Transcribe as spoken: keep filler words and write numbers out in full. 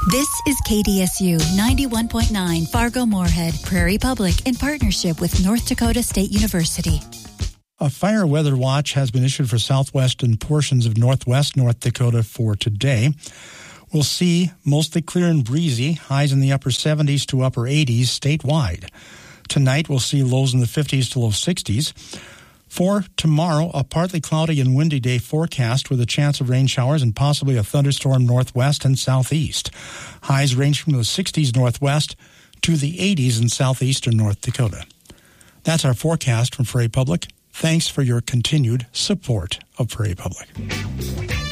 This is K D S U ninety-one point nine Fargo-Moorhead, Prairie Public, in partnership with North Dakota State University. A fire weather watch has been issued for southwest and portions of northwest North Dakota for today. We'll see mostly clear and breezy, highs in the upper seventies to upper eighties statewide. Tonight, we'll see lows in the fifties to low sixties. For tomorrow, a partly cloudy and windy day forecast with a chance of rain showers and possibly a thunderstorm northwest and southeast. Highs range from the sixties northwest to the eighties in southeastern North Dakota. That's our forecast from Prairie Public. Thanks for your continued support of Prairie Public.